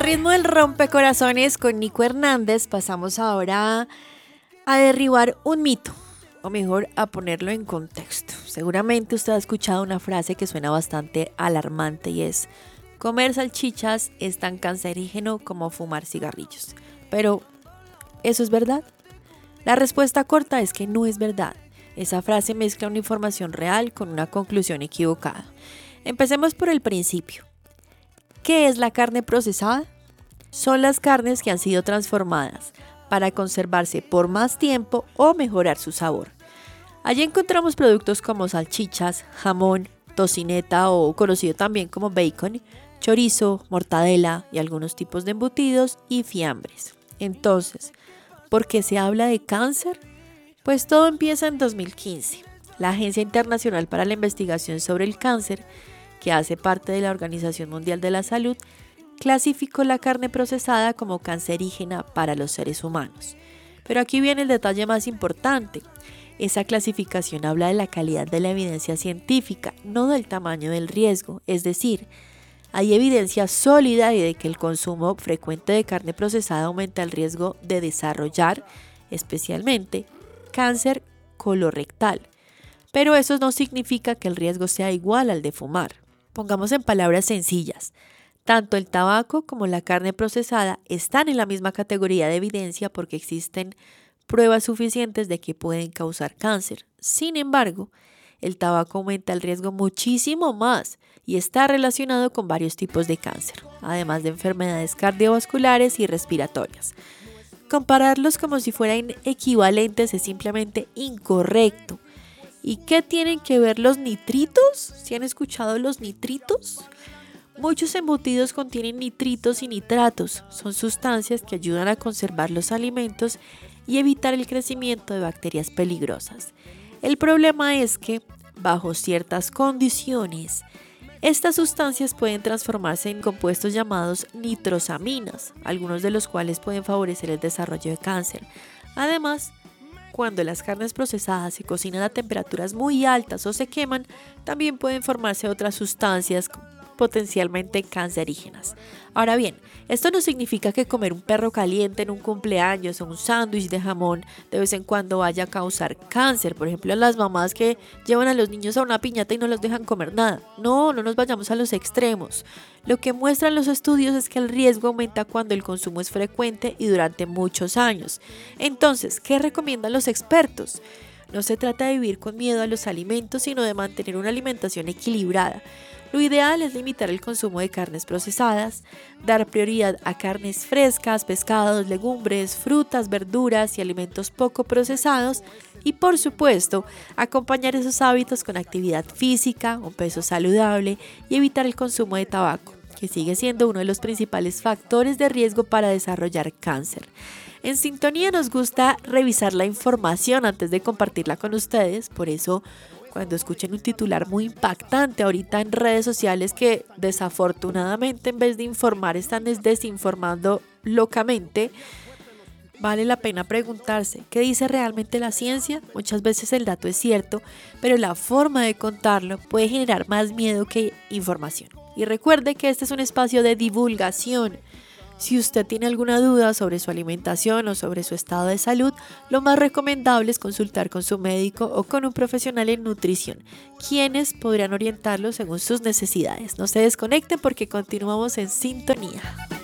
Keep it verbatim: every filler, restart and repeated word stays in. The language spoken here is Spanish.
ritmo del rompecorazones con Nico Hernández pasamos ahora a derribar un mito, o mejor a ponerlo en contexto. Seguramente usted ha escuchado una frase que suena bastante alarmante y es: comer salchichas es tan cancerígeno como fumar cigarrillos. Pero, ¿eso es verdad? La respuesta corta es que no es verdad. Esa frase mezcla una información real con una conclusión equivocada. Empecemos por el principio. ¿Qué es la carne procesada? Son las carnes que han sido transformadas para conservarse por más tiempo o mejorar su sabor. Allí encontramos productos como salchichas, jamón, tocineta o conocido también como bacon, chorizo, mortadela y algunos tipos de embutidos y fiambres. Entonces, ¿por qué se habla de cáncer? Pues todo empieza en dos mil quince. La Agencia Internacional para la Investigación sobre el Cáncer, que hace parte de la Organización Mundial de la Salud, clasificó la carne procesada como cancerígena para los seres humanos. Pero aquí viene el detalle más importante. Esa clasificación habla de la calidad de la evidencia científica, no del tamaño del riesgo. Es decir, hay evidencia sólida de que el consumo frecuente de carne procesada aumenta el riesgo de desarrollar, especialmente, cáncer colorectal. Pero eso no significa que el riesgo sea igual al de fumar. Pongamos en palabras sencillas. Tanto el tabaco como la carne procesada están en la misma categoría de evidencia porque existen pruebas suficientes de que pueden causar cáncer. Sin embargo, el tabaco aumenta el riesgo muchísimo más y está relacionado con varios tipos de cáncer, además de enfermedades cardiovasculares y respiratorias. Compararlos como si fueran equivalentes es simplemente incorrecto. ¿Y qué tienen que ver los nitritos? ¿Sí han escuchado los nitritos? Muchos embutidos contienen nitritos y nitratos. Son sustancias que ayudan a conservar los alimentos y evitar el crecimiento de bacterias peligrosas. El problema es que, bajo ciertas condiciones, estas sustancias pueden transformarse en compuestos llamados nitrosaminas, algunos de los cuales pueden favorecer el desarrollo de cáncer. Además, cuando las carnes procesadas se cocinan a temperaturas muy altas o se queman, también pueden formarse otras sustancias potencialmente cancerígenas. Ahora bien, esto no significa que comer un perro caliente en un cumpleaños o un sándwich de jamón de vez en cuando vaya a causar cáncer. Por ejemplo, las mamás que llevan a los niños a una piñata y no los dejan comer nada. No, no nos vayamos a los extremos. Lo que muestran los estudios es que el riesgo aumenta cuando el consumo es frecuente y durante muchos años. Entonces, ¿qué recomiendan los expertos? No se trata de vivir con miedo a los alimentos, sino de mantener una alimentación equilibrada. Lo ideal es limitar el consumo de carnes procesadas, dar prioridad a carnes frescas, pescados, legumbres, frutas, verduras y alimentos poco procesados y, por supuesto, acompañar esos hábitos con actividad física, un peso saludable y evitar el consumo de tabaco, que sigue siendo uno de los principales factores de riesgo para desarrollar cáncer. En Sintonía nos gusta revisar la información antes de compartirla con ustedes, por eso cuando escuchen un titular muy impactante ahorita en redes sociales que desafortunadamente en vez de informar están desinformando locamente, vale la pena preguntarse, ¿qué dice realmente la ciencia? Muchas veces el dato es cierto, pero la forma de contarlo puede generar más miedo que información. Y recuerde que este es un espacio de divulgación. Si usted tiene alguna duda sobre su alimentación o sobre su estado de salud, lo más recomendable es consultar con su médico o con un profesional en nutrición, quienes podrán orientarlo según sus necesidades. No se desconecten porque continuamos en Sintonía.